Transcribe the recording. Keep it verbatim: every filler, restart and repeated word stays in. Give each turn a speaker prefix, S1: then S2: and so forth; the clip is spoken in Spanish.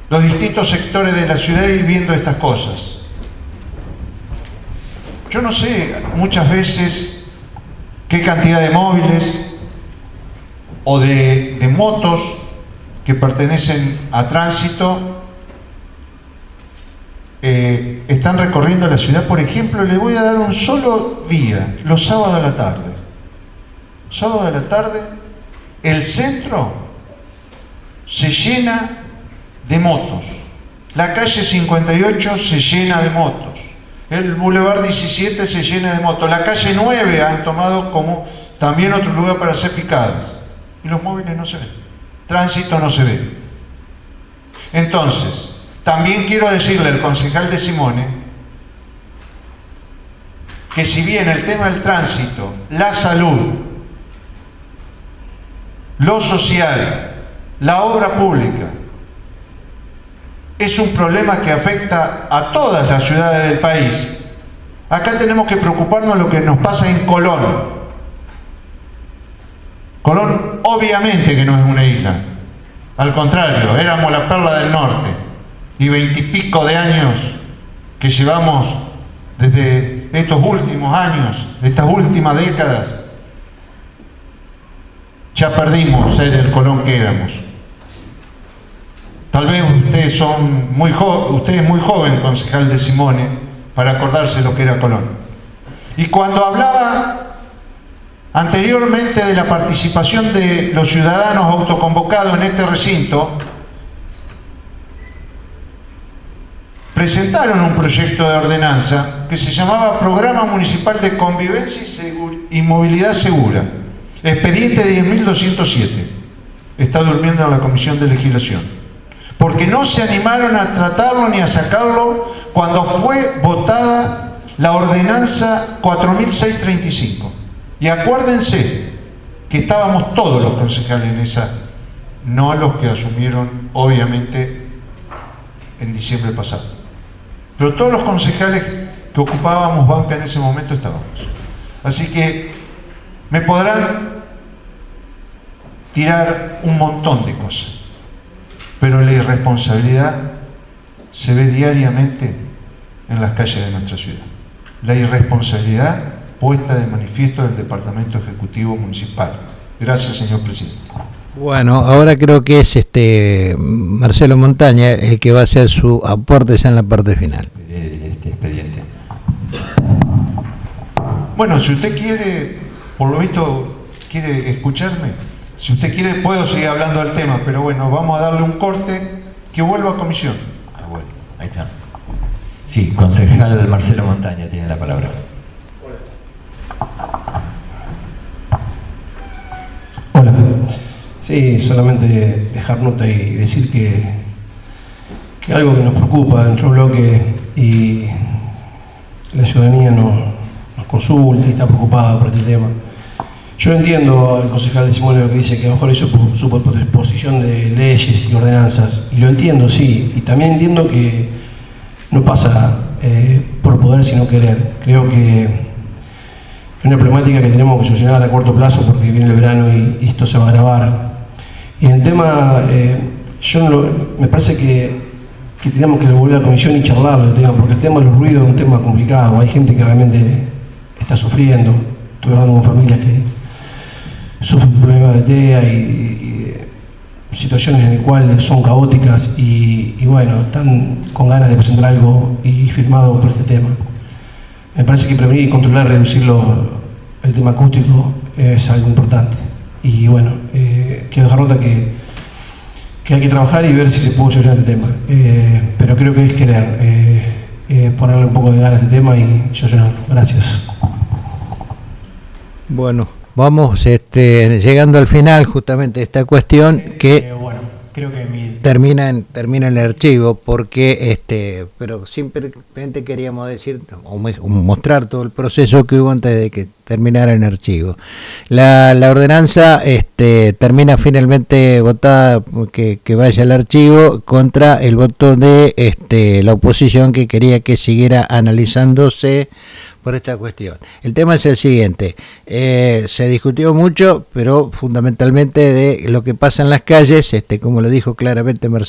S1: los distintos sectores de la ciudad y viendo estas cosas. Yo no sé muchas veces qué cantidad de móviles o de, de motos que pertenecen a tránsito eh, están recorriendo la ciudad. Por ejemplo, le voy a dar un solo día, los sábados a la tarde. Sábado a la tarde, el centro se llena de motos. La calle cincuenta y ocho se llena de motos. El Boulevard diecisiete se llena de motos. La calle nueve han tomado como también otro lugar para hacer picadas. Y los móviles no se ven. Tránsito no se ve. Entonces, también quiero decirle al concejal de Simone que si bien el tema del tránsito, la salud, lo social, la obra pública, es un problema que afecta a todas las ciudades del país, acá tenemos que preocuparnos de lo que nos pasa en Colón. Colón obviamente que no es una isla, al contrario, éramos la perla del norte, y veintipico de años que llevamos desde estos últimos años, estas últimas décadas, ya perdimos ser el Colón que éramos. Tal vez ustedes son muy jo usted es muy joven, concejal de Simone, para acordarse lo que era Colón. Y cuando hablaba anteriormente de la participación de los ciudadanos autoconvocados en este recinto, presentaron un proyecto de ordenanza que se llamaba Programa Municipal de Convivencia y, y Movilidad Segura, expediente diez mil doscientos siete. Está durmiendo en la Comisión de Legislación, porque no se animaron a tratarlo ni a sacarlo cuando fue votada la ordenanza cuatro mil seiscientos treinta y cinco. Y acuérdense que estábamos todos los concejales en esa, no los que asumieron obviamente en diciembre pasado, pero todos los concejales que ocupábamos banca en ese momento estábamos. Así que me podrán tirar un montón de cosas, pero la irresponsabilidad se ve diariamente en las calles de nuestra ciudad. La irresponsabilidad puesta de manifiesto del Departamento Ejecutivo Municipal. Gracias, señor presidente.
S2: Bueno, ahora creo que es este Marcelo Montaña el que va a hacer su aporte ya en la parte final.
S3: Este expediente.
S1: Bueno, si usted quiere, por lo visto, quiere escucharme, si usted quiere puedo seguir hablando del tema, pero bueno, vamos a darle un corte que vuelva a comisión.
S3: Ah, bueno, ahí está. Sí, concejal Marcelo Montaña tiene la palabra.
S4: Hola. Sí, solamente dejar nota y decir que, que algo que nos preocupa dentro del bloque y la ciudadanía nos, nos consulta y está preocupada por este tema. Yo entiendo al concejal de Simone lo que dice, que a lo mejor hay superposición de leyes y ordenanzas, y lo entiendo, sí, y también entiendo que no pasa eh, por poder sino querer. Creo que es una problemática que tenemos que solucionar a corto plazo porque viene el verano y, y esto se va a agravar. Y en el tema, eh, yo no lo, me parece que, que tenemos que devolver a la comisión y charlarlo del tema, porque el tema de los ruidos es un tema complicado, hay gente que realmente está sufriendo. Estuve hablando con familias que sufren problemas de T E A y, y situaciones en las cuales son caóticas y, y bueno, están con ganas de presentar algo y firmado por este tema. Me parece que prevenir y controlar, reducirlo, el tema acústico es algo importante. Y bueno, eh, quiero dejar nota que, que hay que trabajar y ver si se puede solucionar este tema. Eh, pero creo que es querer eh, eh, ponerle un poco de ganas a este tema y solucionarlo. Gracias.
S2: Bueno, vamos este, llegando al final justamente de esta cuestión que...
S5: Eh, bueno, creo que mi...
S2: Termina en, termina en el archivo porque, este, pero simplemente queríamos decir o mostrar todo el proceso que hubo antes de que terminara en archivo. La, la ordenanza este, termina finalmente votada que, que vaya al archivo contra el voto de este, la oposición que quería que siguiera analizándose por esta cuestión. El tema es el siguiente, eh, se discutió mucho, pero fundamentalmente de lo que pasa en las calles, este, como lo dijo claramente Mercedes.